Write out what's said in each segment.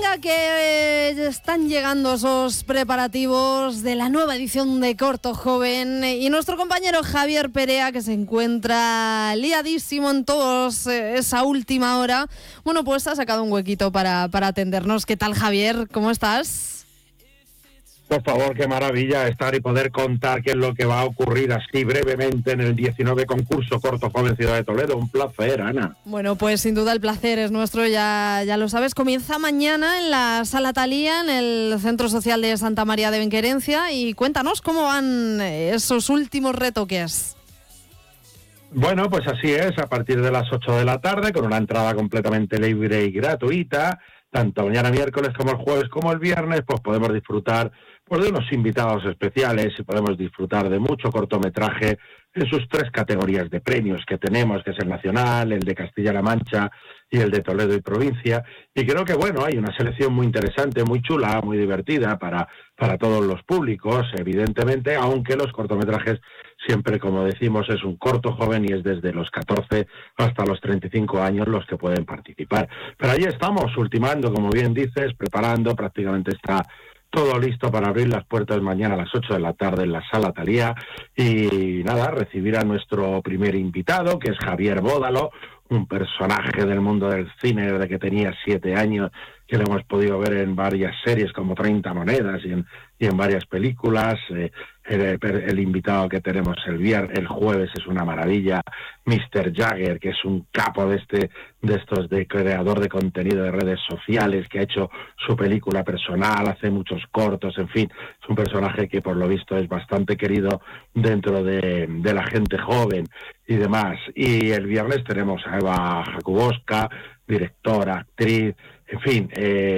Maravilla que están llegando esos preparativos de la nueva edición de Corto Joven y nuestro compañero Javier Perea, que se encuentra liadísimo en todos esa última hora, bueno, pues ha sacado un huequito para atendernos. ¿Qué tal, Javier? ¿Cómo estás? Por favor, qué maravilla estar y poder contar qué es lo que va a ocurrir así brevemente en el 19 concurso Corto Joven Ciudad de Toledo. Un placer, Ana. Bueno, pues sin duda el placer es nuestro, ya lo sabes. Comienza mañana en la Sala Talía, en el Centro Social de Santa María de Benquerencia, y cuéntanos cómo van esos últimos retoques. Bueno, pues así es, a partir de las 8 de la tarde, con una entrada completamente libre y gratuita, tanto mañana miércoles como el jueves como el viernes, pues podemos disfrutar de unos invitados especiales y podemos disfrutar de mucho cortometraje en sus 3 categorías de premios que tenemos, que es el nacional, el de Castilla-La Mancha y el de Toledo y provincia. Y creo que, bueno, hay una selección muy interesante, muy chula, muy divertida para todos los públicos, evidentemente, aunque los cortometrajes siempre, como decimos, es un corto joven y es desde los 14 hasta los 35 años los que pueden participar. Pero ahí estamos, ultimando, como bien dices, preparando, prácticamente está todo listo para abrir las puertas mañana a las 8 de la tarde en la Sala Talía y nada, recibir a nuestro primer invitado, que es Javier Bódalo, un personaje del mundo del cine desde que tenía 7 años, que lo hemos podido ver en varias series como 30 monedas y en varias películas. El invitado que tenemos el jueves es una maravilla, Mr. Jagger, que es un capo de creador de contenido de redes sociales, que ha hecho su película personal, hace muchos cortos, en fin, es un personaje que por lo visto es bastante querido dentro de la gente joven y demás. Y el viernes tenemos a Eva Jakubowska, directora, actriz, en fin,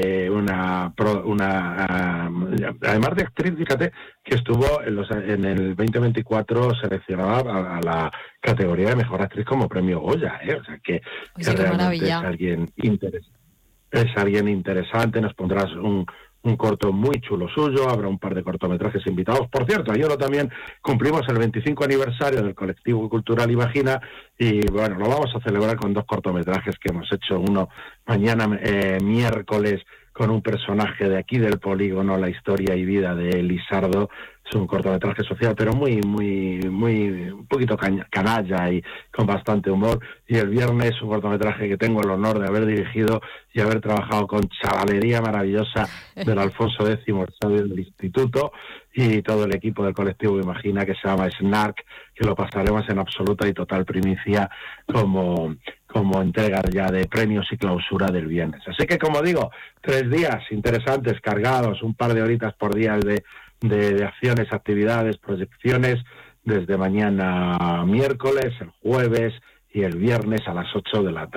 además de actriz, fíjate que estuvo en el 2024 seleccionada a la categoría de mejor actriz como premio Goya, o sea que realmente es alguien interesante. Nos pondrás un corto muy chulo suyo, habrá un par de cortometrajes invitados. Por cierto, ayer también cumplimos el 25 aniversario del colectivo cultural Imagina y bueno, lo vamos a celebrar con 2 cortometrajes que hemos hecho, uno mañana miércoles con un personaje de aquí del polígono, la historia y vida de Lisardo. Es un cortometraje social, pero muy un poquito canalla y con bastante humor. Y el viernes un cortometraje que tengo el honor de haber dirigido y haber trabajado con chavalería maravillosa del Alfonso X, del Instituto, y todo el equipo del colectivo Imagina, que se llama Snark, que lo pasaremos en absoluta y total primicia como entrega ya de premios y clausura del viernes. Así que, como digo, 3 días interesantes, cargados, un par de horitas por día de acciones, actividades, proyecciones, desde mañana miércoles, el jueves y el viernes a las 8 de la tarde.